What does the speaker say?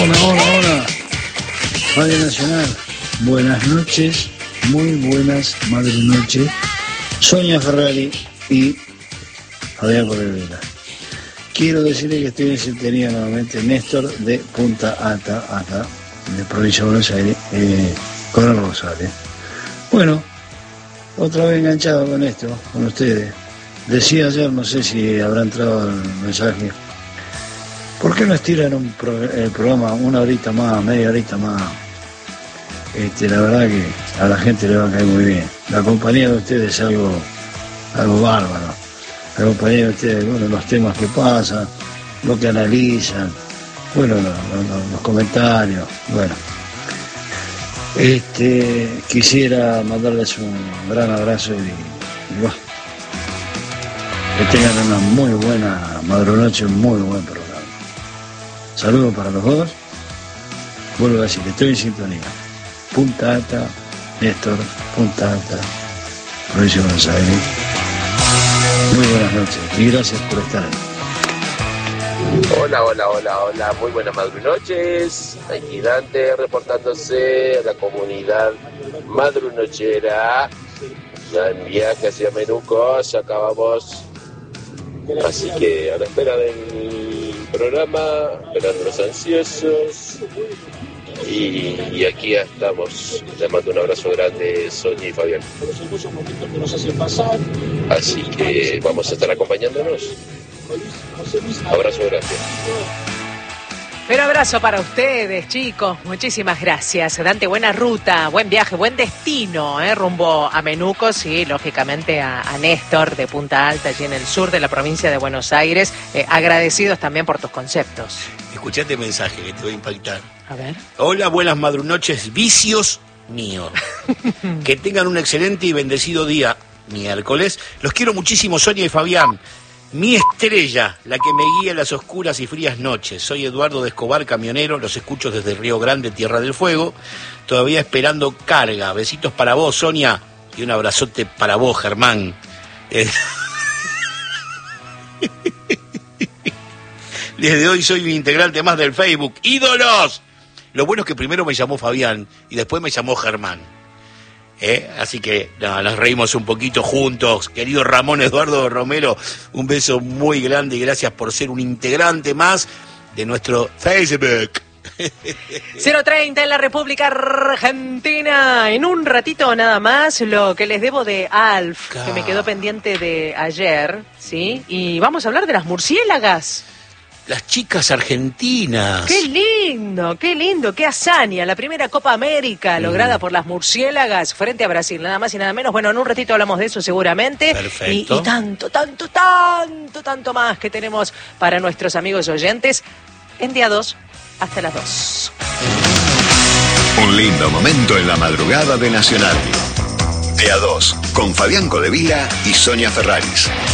Hola. Radio Nacional. Buenas noches, muy buenas madre noche. Sonia Ferrari y Fabián Cordovera. Quiero decirle que estoy en sintonía nuevamente. Néstor de Punta Alta, acá, de provincia de Buenos Aires, Coronel Rosales. Bueno, otra vez enganchado con esto, con ustedes. Decía ayer, no sé si habrá entrado el mensaje, ¿por qué no estiran el programa una horita más, media horita más? La verdad que a la gente le va a caer muy bien. La compañía de ustedes es algo bárbaro. La compañía de ustedes, bueno, los temas que pasan, lo que analizan, bueno, los comentarios, bueno. Quisiera mandarles un gran abrazo y bueno, que tengan una muy buena madrunoche, un muy buen programa. Saludos para los dos. Vuelvo a decir que estoy en sintonía. Punta Alta, Néstor, Punta Alta, provincia de Buenos Aires. Muy buenas noches y gracias por estar ahí. Hola, muy buenas madrunoches. Aquí Dante reportándose a la comunidad madrunochera. Ya en viaje hacia Menucos, acabamos. Así que a la espera del programa, esperando los ansiosos. Y aquí estamos. Les mando un abrazo grande, Sonia y Fabián. Así que vamos a estar acompañándonos. Abrazo grande. Pero abrazo para ustedes, chicos. Muchísimas gracias. Dante, buena ruta, buen viaje, buen destino, rumbo a Menucos y, lógicamente, a Néstor de Punta Alta, allí en el sur de la provincia de Buenos Aires. Agradecidos también por tus conceptos. Escuchate el mensaje que te va a impactar. A ver. Hola, buenas madrunoches, vicios míos. Que tengan un excelente y bendecido día miércoles. Los quiero muchísimo, Sonia y Fabián. Mi estrella, la que me guía en las oscuras y frías noches. Soy Eduardo de Escobar, camionero, los escucho desde Río Grande, Tierra del Fuego. Todavía esperando carga. Besitos para vos, Sonia, y un abrazote para vos, Germán. Desde hoy soy un integrante más del Facebook. ¡Ídolos! Lo bueno es que primero me llamó Fabián y después me llamó Germán. Así que nos reímos un poquito juntos. Querido Ramón Eduardo Romero, un beso muy grande y gracias por ser un integrante más de nuestro Facebook. 0:30 en la República Argentina. En un ratito nada más lo que les debo de Alf, que me quedó pendiente de ayer, ¿sí? Y vamos a hablar de las murciélagas. Las chicas argentinas. Qué lindo, qué hazaña. La primera Copa América lograda por las murciélagas frente a Brasil, nada más y nada menos. Bueno, en un ratito hablamos de eso seguramente. Perfecto. Y tanto más que tenemos para nuestros amigos oyentes en día 2 hasta las 2. Un lindo momento en la madrugada de Nacional. Día 2, con Fabián Codevila y Sonia Ferraris.